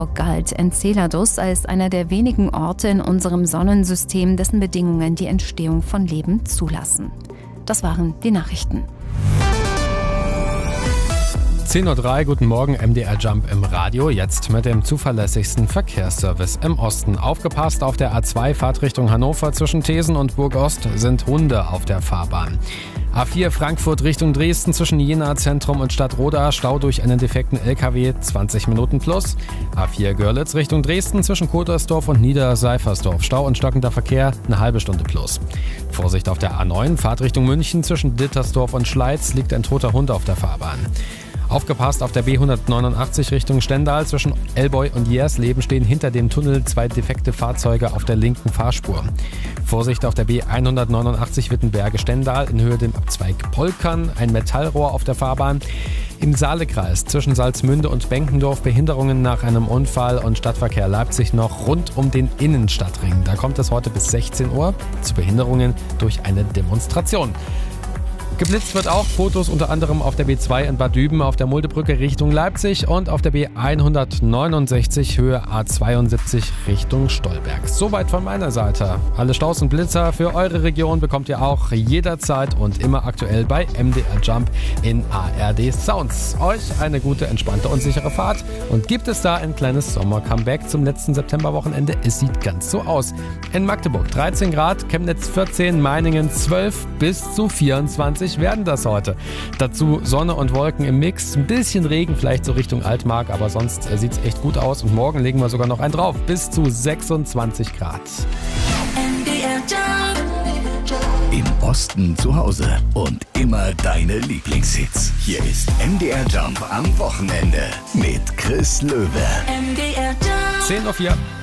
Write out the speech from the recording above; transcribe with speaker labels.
Speaker 1: galt Enceladus als einer der wenigen Orte in unserem Sonnensystem, dessen Bedingungen die Entstehung von Leben zulassen. Das waren die Nachrichten.
Speaker 2: 10:03 Uhr, guten Morgen, MDR Jump im Radio, jetzt mit dem zuverlässigsten Verkehrsservice im Osten. Aufgepasst, auf der A2 Fahrtrichtung Hannover zwischen Thesen und Burgost sind Hunde auf der Fahrbahn. A4 Frankfurt Richtung Dresden zwischen Jena Zentrum und Stadtroda, Stau durch einen defekten LKW, 20 Minuten plus. A4 Görlitz Richtung Dresden zwischen Kotersdorf und Niederseifersdorf, Stau und stockender Verkehr, eine halbe Stunde plus. Vorsicht auf der A9 Fahrtrichtung München zwischen Dittersdorf und Schleiz, liegt ein toter Hund auf der Fahrbahn. Aufgepasst, auf der B189 Richtung Stendal zwischen Elboy und Jersleben stehen hinter dem Tunnel 2 defekte Fahrzeuge auf der linken Fahrspur. Vorsicht auf der B189 Wittenberge-Stendal in Höhe dem Abzweig Polkern, ein Metallrohr auf der Fahrbahn. Im Saalekreis zwischen Salzmünde und Benkendorf Behinderungen nach einem Unfall und Stadtverkehr Leipzig noch rund um den Innenstadtring. Da kommt es heute bis 16 Uhr zu Behinderungen durch eine Demonstration. Geblitzt wird auch, Fotos unter anderem auf der B2 in Bad Düben, auf der Muldebrücke Richtung Leipzig und auf der B169 Höhe A72 Richtung Stolberg. Soweit von meiner Seite. Alle Staus und Blitzer für eure Region bekommt ihr auch jederzeit und immer aktuell bei MDR Jump in ARD Sounds. Euch eine gute, entspannte und sichere Fahrt. Und gibt es da ein kleines Sommer-Comeback zum letzten Septemberwochenende? Es sieht ganz so aus. In Magdeburg 13 Grad, Chemnitz 14, Meiningen 12 bis zu 24 werden das heute. Dazu Sonne und Wolken im Mix, ein bisschen Regen vielleicht so Richtung Altmark, aber sonst sieht es echt gut aus und morgen legen wir sogar noch einen drauf, bis zu 26 Grad.
Speaker 3: Im Osten zu Hause und immer deine Lieblingshits. Hier ist MDR Jump am Wochenende mit Chris Löwe.
Speaker 2: MDR Jump. 10:04 Uhr.